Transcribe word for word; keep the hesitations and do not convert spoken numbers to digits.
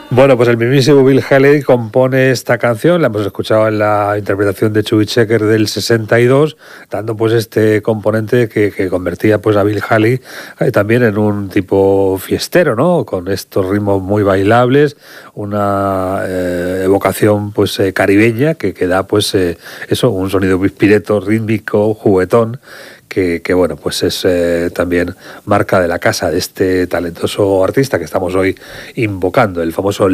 Bueno, pues el mismísimo Bill Haley compone esta canción, la hemos escuchado en la interpretación de Chubby Checker del sesenta y dos, dando pues este componente que, que convertía pues a Bill Haley eh, también en un tipo fiestero, ¿no? Con estos ritmos muy bailables, una eh, evocación pues eh, caribeña que, que da pues eh, eso, un sonido pispireto, rítmico, juguetón, que, que bueno, pues es eh, también marca de la casa de este talentoso artista que estamos hoy invocando, el famoso